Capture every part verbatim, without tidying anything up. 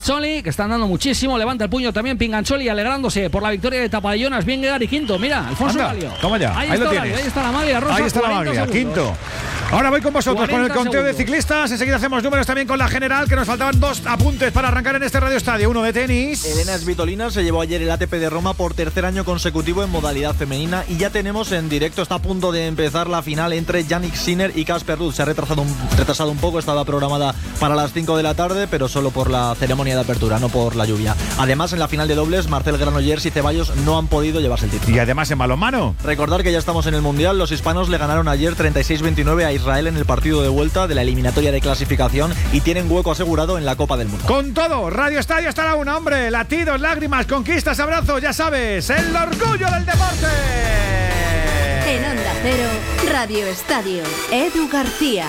Pingancholi, que están dando muchísimo, levanta el puño también Pingancholi, alegrándose por la victoria de Tapayonas, bien Gary quinto, mira, Alfonso Galio. Toma ya, ahí, ahí lo está tienes. Galio, ahí está la maglia rosa, ahí está la maglia, quinto. Ahora voy con vosotros con el conteo segundos. de ciclistas. Enseguida hacemos números también con la general, que nos faltaban dos apuntes para arrancar en este Radio Estadio. Uno de tenis. Elena Svitolina se llevó ayer el A T P de Roma por tercer año consecutivo en modalidad femenina y ya tenemos en directo, está a punto de empezar la final entre Jannik Sinner y Casper Ruud. Se ha retrasado un, retrasado un poco, estaba programada para las cinco de la tarde, pero solo por la ceremonia de apertura, no por la lluvia. Además, en la final de dobles, Marcel Granollers y Ceballos no han podido llevarse el título. Y además en balonmano. Recordar que ya estamos en el Mundial. Los hispanos le ganaron ayer treinta y seis veintinueve a Israel en el partido de vuelta de la eliminatoria de clasificación y tienen hueco asegurado en la Copa del Mundo. Con todo, Radio Estadio hasta la una, hombre. Latidos, lágrimas, conquistas, abrazos, ya sabes, el orgullo del deporte. En Onda Cero, Radio Estadio, Edu García.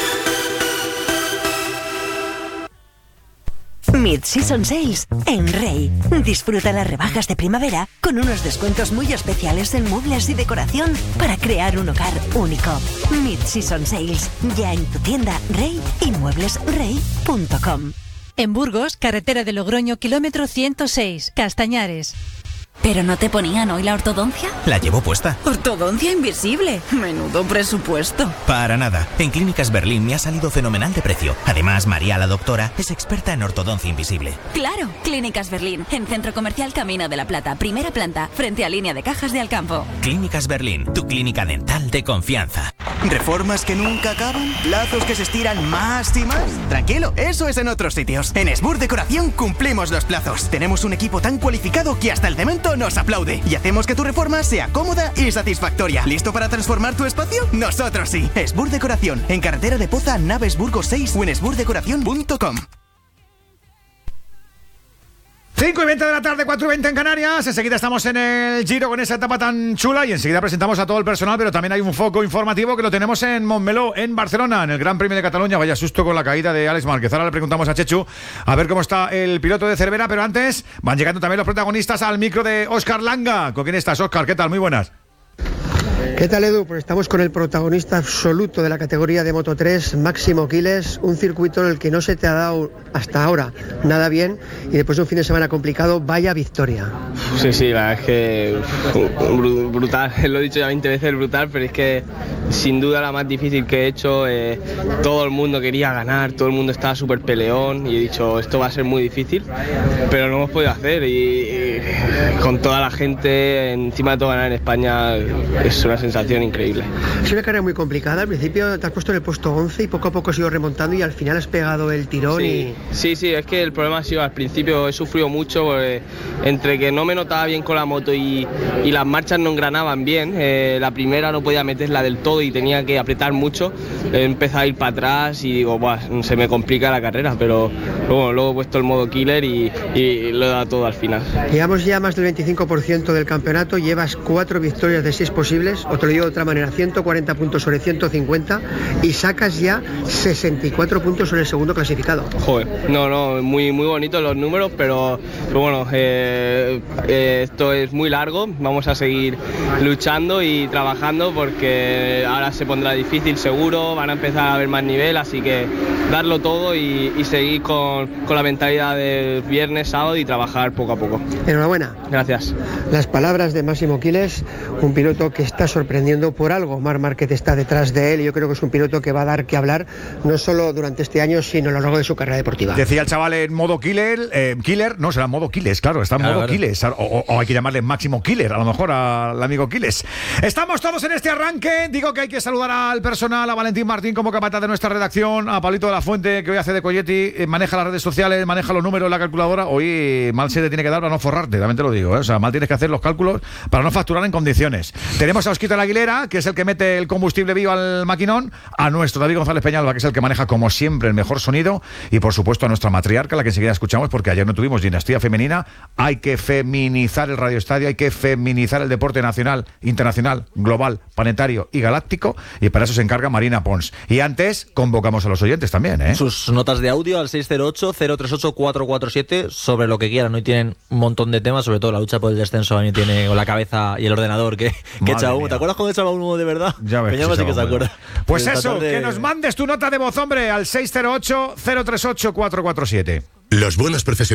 Mid-Season Sales en Rey. Disfruta las rebajas de primavera con unos descuentos muy especiales en muebles y decoración para crear un hogar único. Mid-Season Sales, ya en tu tienda Rey y muebles rey punto com. En Burgos, carretera de Logroño, kilómetro ciento seis, Castañares. ¿Pero no te ponían hoy la ortodoncia? La llevo puesta. Ortodoncia invisible. Menudo presupuesto. Para nada. En Clínicas Berlín me ha salido fenomenal de precio. Además, María, la doctora, es experta en ortodoncia invisible. Claro. Clínicas Berlín, en Centro Comercial Camino de la Plata, primera planta, frente a Línea de Cajas de Alcampo. Clínicas Berlín, tu clínica dental de confianza. ¿Reformas que nunca acaban? ¿Plazos que se estiran más y más? Tranquilo, eso es en otros sitios. En Esbur Decoración cumplimos los plazos. Tenemos un equipo tan cualificado que hasta el cemento nos aplaude y hacemos que tu reforma sea cómoda y satisfactoria. ¿Listo para transformar tu espacio? Nosotros sí. Esbur Decoración, en carretera de Poza, Naves Burgos seis o en esbur decoración punto com. cinco y veinte de la tarde, cuatro y veinte en Canarias. Enseguida estamos en el Giro con esa etapa tan chula y enseguida presentamos a todo el personal, pero también hay un foco informativo que lo tenemos en Montmeló, en Barcelona, en el Gran Premio de Cataluña. Vaya susto con la caída de Alex Márquez. Ahora le preguntamos a Chechu a ver cómo está el piloto de Cervera, pero antes van llegando también los protagonistas al micro de Óscar Langa. ¿Con quién estás, Óscar? ¿Qué tal? Muy buenas. ¿Qué tal, Edu? Pues estamos con el protagonista absoluto de la categoría de Moto tres, Máximo Quiles, un circuito en el que no se te ha dado hasta ahora nada bien y después de un fin de semana complicado, vaya victoria. Sí, sí, la verdad es que uf, brutal, lo he dicho ya veinte veces, brutal, pero es que sin duda la más difícil que he hecho, eh, todo el mundo quería ganar, todo el mundo estaba súper peleón y he dicho, esto va a ser muy difícil, pero lo hemos podido hacer y, y con toda la gente, encima de todo ganar en España, es una sensación increíble. Es una carrera muy complicada, al principio te has puesto en el puesto once y poco a poco has ido remontando y al final has pegado el tirón. Sí, y... sí, sí, es que el problema ha sido al principio he sufrido mucho porque entre que no me notaba bien con la moto y, y las marchas no engranaban bien, eh, la primera no podía meterla del todo y tenía que apretar mucho, he empezado a ir para atrás y digo, buah, se me complica la carrera, pero bueno, luego he puesto el modo killer y, y lo he dado todo al final. Llevamos ya más del veinticinco por ciento del campeonato, llevas cuatro victorias de seis posibles, o te lo digo de otra manera, ciento cuarenta puntos sobre ciento cincuenta y sacas ya sesenta y cuatro puntos sobre el segundo clasificado. Joder, no, no, muy, muy bonitos los números, pero, pero bueno, eh, eh, esto es muy largo, vamos a seguir luchando y trabajando porque ahora se pondrá difícil seguro, van a empezar a haber más nivel, así que darlo todo y, y seguir con, con la mentalidad del viernes, sábado y trabajar poco a poco. Enhorabuena. Gracias. Las palabras de Máximo Quiles, un piloto que está sorprendiendo por algo. Marc Márquez está detrás de él y yo creo que es un piloto que va a dar que hablar no solo durante este año, sino a lo largo de su carrera deportiva. Decía el chaval en modo killer, eh, killer, no, será modo Quiles, claro, está en claro, modo claro. Quiles, o, o, o hay que llamarle Máximo Killer, a lo mejor al amigo Quiles. Estamos todos en este arranque, digo que hay que saludar al personal, a Valentín Martín como capataz de nuestra redacción, a Pablito de la Fuente, que hoy hace de Colletti, eh, maneja las redes sociales, maneja los números, la calculadora, hoy mal se te tiene que dar para no forrarte, también te lo digo, ¿eh? O sea, mal tienes que hacer los cálculos para no facturar en condiciones. Tenemos a Osquito la Aguilera, que es el que mete el combustible vivo al maquinón, a nuestro David González Peñalba, que es el que maneja como siempre el mejor sonido, y por supuesto a nuestra matriarca, la que enseguida escuchamos, porque ayer no tuvimos dinastía femenina. Hay que feminizar el Radio Estadio, hay que feminizar el deporte nacional, internacional, global, planetario y galáctico. táctico, y para eso se encarga Marina Pons. Y antes convocamos a los oyentes también, ¿eh? Sus notas de audio al seis cero ocho, cero tres ocho, cuatro cuatro siete sobre lo que quieran. Hoy tienen un montón de temas, sobre todo la lucha por el descenso. A mí tiene con la cabeza y el ordenador que, que echa humo. ¿Te acuerdas cuando echaba humo de verdad? Ya ves. Peñamos sí que se acuerda. Pues eso, tarde... que nos mandes tu nota de voz, hombre, al seis cero ocho, cero tres ocho, cuatro cuatro siete. Los buenos profesionales